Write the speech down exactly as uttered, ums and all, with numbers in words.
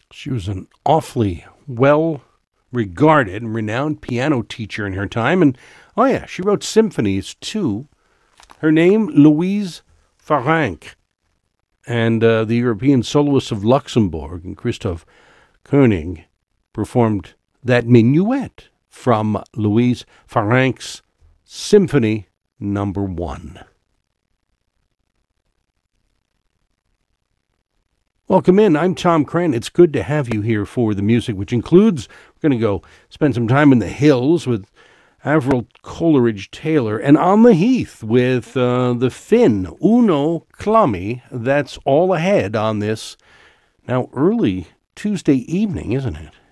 She was an awfully well regarded and renowned piano teacher in her time. And, oh yeah, she wrote symphonies too. Her name, Louise Farank. And uh, the European soloists of Luxembourg and Christoph Koenig performed that minuet from Louise Farank's Symphony Number One. Welcome in. I'm Tom Cran. It's good to have you here for the music, which includes, we're going to go spend some time in the hills with Avril Coleridge Taylor, and on the heath with uh, the Finn, Uno Clummy. That's all ahead on this now early Tuesday evening, isn't it?